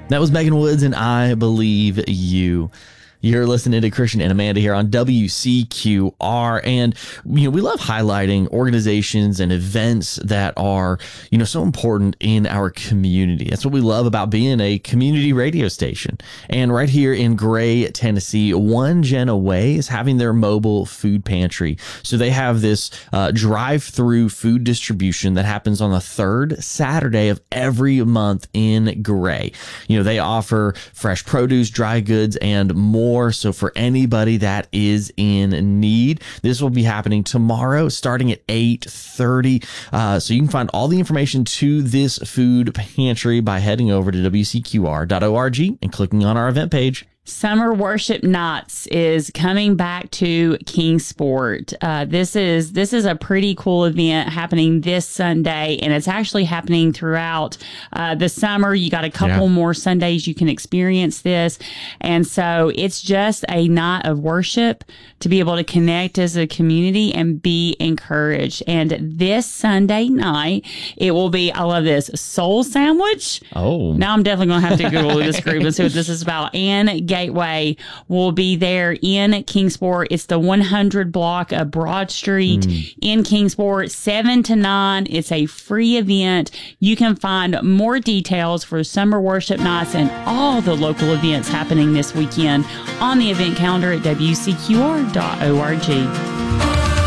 That was Megan Woods and I Believe You. You're listening to Christian and Amanda here on WCQR. And, we love highlighting organizations and events that are, so important in our community. That's what we love about being a community radio station. And right here in Gray, Tennessee, 1 Gen Away is having their mobile food pantry. So they have this drive-through food distribution that happens on the 3rd Saturday of every month in Gray. They offer fresh produce, dry goods, and more. So for anybody that is in need, this will be happening tomorrow starting at 8:30. So you can find all the information to this food pantry by heading over to WCQR.org and clicking on our event page. Summer Worship Nights is coming back to Kingsport. This is a pretty cool event happening this Sunday, and it's actually happening throughout the summer. You got a couple more Sundays you can experience this, and so it's just a night of worship to be able to connect as a community and be encouraged. And this Sunday night, it will be, I love this, Soul Sandwich. Oh, now I'm definitely gonna have to Google this group and see what this is about. And Gateway will be there in Kingsport. It's the 100 block of Broad Street in Kingsport, 7 to 9. It's a free event. You can find more details for Summer Worship Nights and all the local events happening this weekend on the event calendar at WCQR.org.